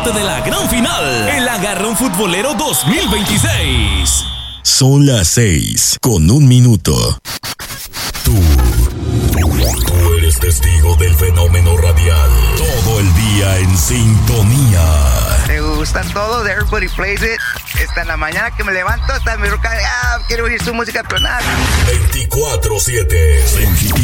parte de la gran final, el Agarrón Futbolero 2026. Son las 6:01. Tú eres testigo del fenómeno radial. Todo el día en sintonía. Me gustan todos, Everybody Plays It. Está en la mañana que me levanto, hasta mi roca, quiero oír su música, pero nada. 24/7.